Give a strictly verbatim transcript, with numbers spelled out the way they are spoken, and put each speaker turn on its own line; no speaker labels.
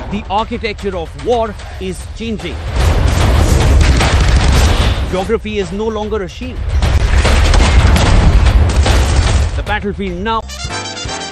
The architecture of war is changing. Geography is no longer a shield. The battlefield now